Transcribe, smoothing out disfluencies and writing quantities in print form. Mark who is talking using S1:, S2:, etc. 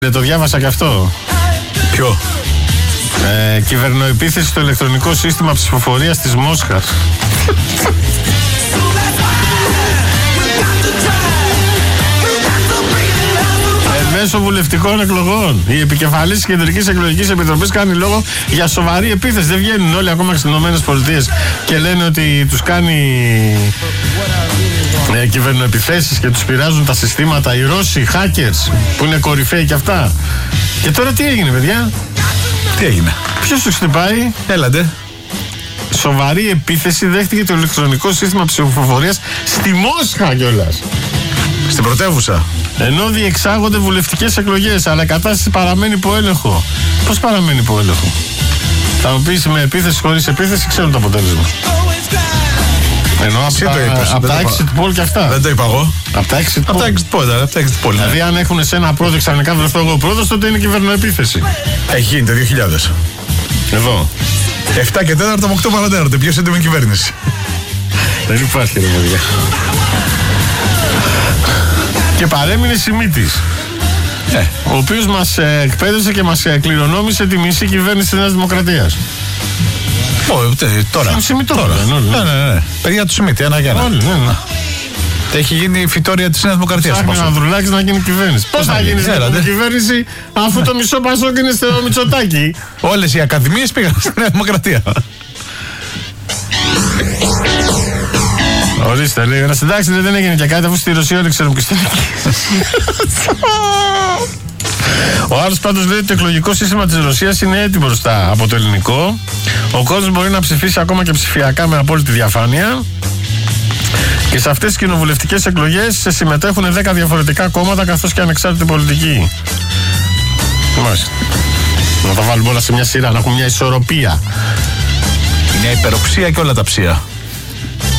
S1: Το διάβασα και αυτό.
S2: Ποιο?
S1: Κυβερνοεπίθεση στο ηλεκτρονικό σύστημα ψηφοφορίας της Μόσχας. Μέσω βουλευτικών εκλογών. Η επικεφαλής της Κεντρικής Εκλογικής Επιτροπής κάνει λόγο για σοβαρή επίθεση. Δεν βγαίνουν όλοι ακόμα στις ΗΠΑ και λένε ότι τους κάνει κυβερνοεπιθέσεις και τους πειράζουν τα συστήματα. Οι Ρώσοι hackers που είναι κορυφαίοι και αυτά. Και τώρα τι έγινε, παιδιά?
S2: Τι έγινε?
S1: Ποιος τους χτυπάει?
S2: Έλατε.
S1: Σοβαρή επίθεση δέχτηκε το ηλεκτρονικό σύστημα ψηφοφορίας στη Μόσχα κιόλας.
S2: Στην πρωτεύουσα.
S1: Ενώ διεξάγονται βουλευτικές εκλογές, αλλά η κατάσταση παραμένει υπό έλεγχο. Πώς παραμένει υπό έλεγχο? Θα μου πεις με επίθεση χωρίς επίθεση, ξέρω το αποτέλεσμα. Ενώ από τα exit poll και αυτά.
S2: Δεν το είπα εγώ.
S1: Από τα exit poll. Δηλαδή, αν έχουν σε ένα πρόεδρο ξαφνικά βρεθώ εγώ πρόεδρος, τότε είναι κυβερνοεπίθεση.
S2: Έχει γίνει το 2000.
S1: Εδώ.
S2: 7 και 4 με 8 παρατέταρτο. Ποιος έντιμη κυβέρνηση?
S1: Δεν υπάρχει, ρε παιδιά. Και παρέμεινε Σιμίτης, ο οποίος μας εκπαίδευσε και μας κληρονόμησε τη μισή κυβέρνηση της Νέας Δημοκρατίας.
S2: Τώρα. Ναι. Παιδιά του Σιμίτη, ένα για ένα. Έχει γίνει η φυτόρια της Νέας Δημοκρατίας.
S1: Ψάχνει ο Ανδρουλάκης να γίνει κυβέρνηση. Πώς θα γίνει κυβέρνηση αφού το μισό Πασόκ είναι στο Μητσοτάκι?
S2: Όλες οι ακαδημίες πήγαν στη Νέα Δημοκρατία.
S1: Ορίστε, λέει. Να συντάξει, δεν έγινε και κάτι αφού στη Ρωσία δεν ξέρουμε ποιος είναι εκεί. Ο άλλος πάντως λέει ότι το εκλογικό σύστημα της Ρωσίας είναι έτοιμο μπροστά από το ελληνικό. Ο κόσμος μπορεί να ψηφίσει ακόμα και ψηφιακά με απόλυτη διαφάνεια. Και σε αυτές τις κοινοβουλευτικές εκλογές συμμετέχουν 10 διαφορετικά κόμματα καθώς και ανεξάρτητοι πολιτικοί. Μάλιστα. Να τα βάλουμε όλα σε μια σειρά, να έχουμε μια ισορροπία.
S2: Μια υπεροψία και όλα τα ψία.